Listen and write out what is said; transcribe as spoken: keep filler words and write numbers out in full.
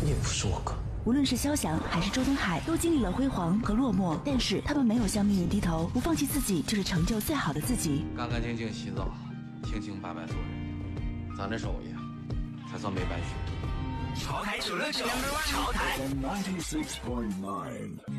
你不是我哥。 无论是肖翔还是周东海，都经历了辉煌和落寞，但是他们没有向命运低头，不放弃自己，就是成就最好的自己。 干干净净洗澡，清清白白做人，咱这手艺才算没白学。 潮台九六九，潮台。 ninety-six point nine